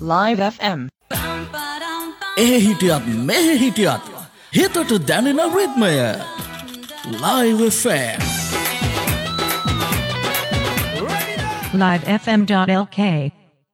Live FM. එහිටියත් මෙහිටියත් හිතට දැනෙන රිද්මය Live FM. livefm.lk